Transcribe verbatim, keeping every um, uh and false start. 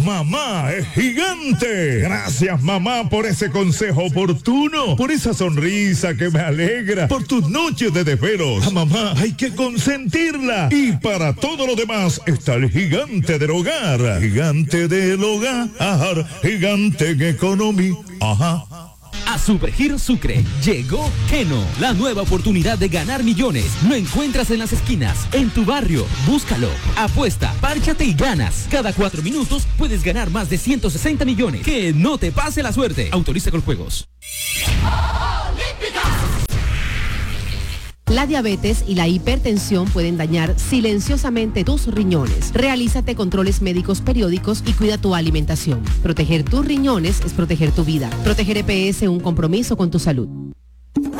Mamá es gigante. Gracias, mamá, por ese consejo oportuno, por esa sonrisa que me alegra, por tus noches de desvelos. A mamá hay que consentirla. Y para todo lo demás está el gigante del hogar. Gigante del hogar, gigante en economía. Ajá. A Supergiro Sucre llegó Keno, la nueva oportunidad de ganar millones. Lo encuentras en las esquinas, en tu barrio. Búscalo, apuesta, párchate y ganas. Cada cuatro minutos puedes ganar más de ciento sesenta millones. Que no te pase la suerte. Autoriza con juegos. La diabetes y la hipertensión pueden dañar silenciosamente tus riñones. Realízate controles médicos periódicos y cuida tu alimentación. Proteger tus riñones es proteger tu vida. Proteger E P S, un compromiso con tu salud.